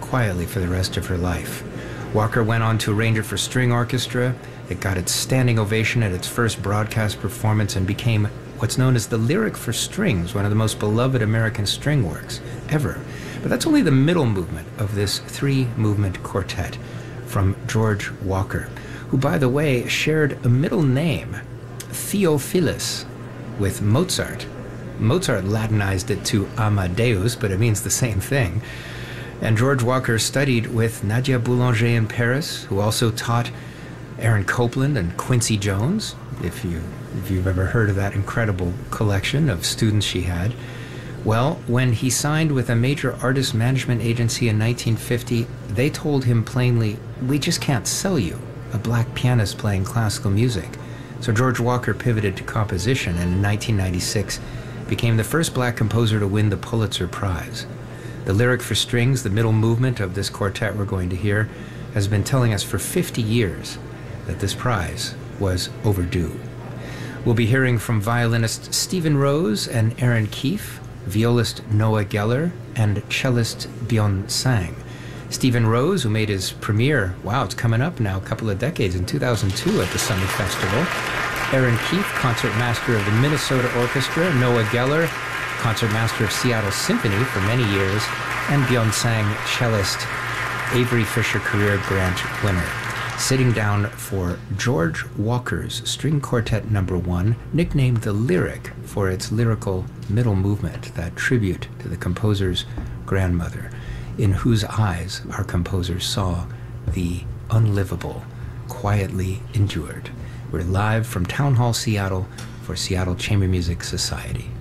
quietly for the rest of her life. Walker went on to arrange it for string orchestra. It got its standing ovation at its first broadcast performance and became what's known as the Lyric for Strings, one of the most beloved American string works ever. But that's only the middle movement of this three-movement quartet from George Walker, who, by the way, shared a middle name, Theophilus, with Mozart. Mozart Latinized it to Amadeus, but it means the same thing. And George Walker studied with Nadia Boulanger in Paris, who also taught Aaron Copland and Quincy Jones, if you've ever heard of that incredible collection of students she had. Well, when he signed with a major artist management agency in 1950, they told him plainly, "We just can't sell you a black pianist playing classical music." So George Walker pivoted to composition, and in 1996 became the first black composer to win the Pulitzer Prize. The Lyric for Strings, the middle movement of this quartet we're going to hear, has been telling us for 50 years that this prize was overdue. We'll be hearing from violinist Stephen Rose and Aaron Keefe, violist Noah Geller, and cellist Byon Sang. Stephen Rose, who made his premiere, wow, it's coming up now, a couple of decades, in 2002 at the Summit Festival. Aaron Keefe, concertmaster of the Minnesota Orchestra. Noah Geller, concertmaster of Seattle Symphony for many years. And Byon Sang, cellist, Avery Fisher Career Grant winner. Sitting down for George Walker's String Quartet No. 1, nicknamed the Lyric for its lyrical middle movement, that tribute to the composer's grandmother, in whose eyes our composer saw the unlivable, quietly endured. We're live from Town Hall, Seattle, for Seattle Chamber Music Society.